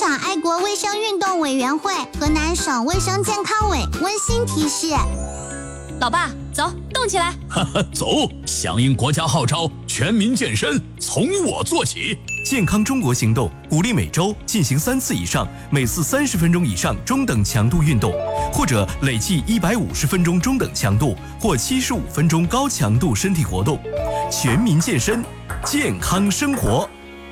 场爱国卫生运动委员会、河南省卫生健康委温馨提示。 老爸，走，动起来！ 走，响应国家号召，全民健身，从我做起。 健康中国行动鼓励每周进行3次以上，每次30分钟以上中等强度运动，或者累计150分钟中等强度或75分钟高强度身体活动。全民健身，健康生活。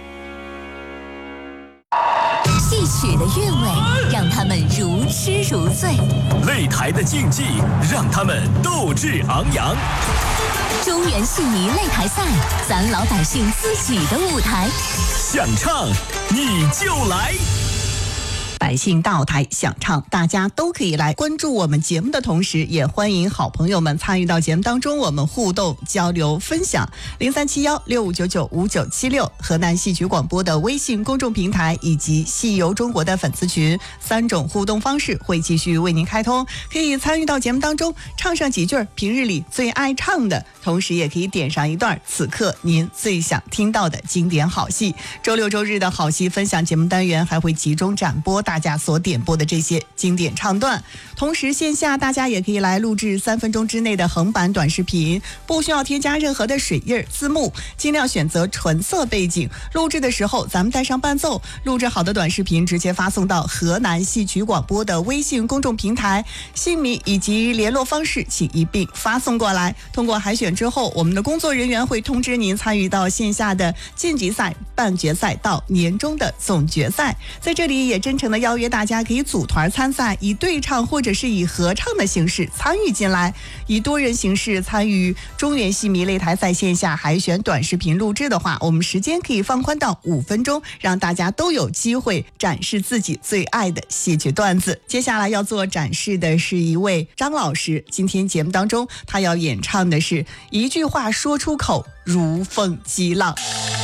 戏曲的韵味让他们如痴如醉， 擂台的竞技让他们斗志昂扬。 中原戏迷擂台赛，咱老百姓自己的舞台， 想唱你就来。 百姓大舞台想唱，大家都可以来关注我们节目的同时，也欢迎好朋友们参与到节目当中，我们互动交流分享。0371659956河南戏曲广播的微信公众平台以及戏游中国的粉丝群，3种互动方式会继续为您开通，可以参与到节目当中，唱上几句平日里最爱唱的，同时也可以点上一段此刻您最想听到的经典好戏。周六周日的好戏分享节目单元还会集中展播大家所点播的这些经典唱段，同时线下大家也可以来录制3分钟之内的横版短视频，不需要添加任何的水印字幕，尽量选择纯色背景。录制的时候咱们带上伴奏，录制好的短视频直接发送到河南戏曲广播的微信公众平台，姓名以及联络方式请一并发送过来。通过海选之后，我们的工作人员会通知您参与到线下的晋级赛、半决赛到年终的总决赛。在这里也真诚的邀约大家可以组团参赛，以对唱或者是以合唱的形式参与进来，以多人形式参与中原戏迷擂台赛线下海选短视频录制的话，我们时间可以放宽到5分钟，让大家都有机会展示自己最爱的戏曲段子。接下来要做展示的是一位张老师，今天节目当中他要演唱的是一句话说出口，如风激浪。